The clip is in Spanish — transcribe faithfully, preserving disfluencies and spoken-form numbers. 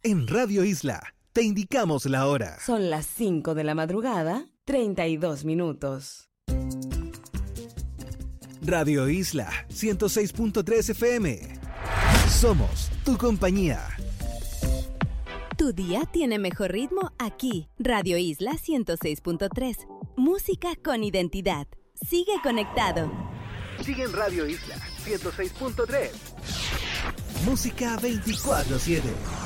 En Radio Isla, te indicamos la hora. Son las cinco de la madrugada, treinta y dos minutos. Radio Isla, ciento seis punto tres F M. Somos tu compañía. Tu día tiene mejor ritmo aquí. Radio Isla ciento seis punto tres. Música con identidad. Sigue conectado. Sigue en Radio Isla ciento seis punto tres. Música veinticuatro siete.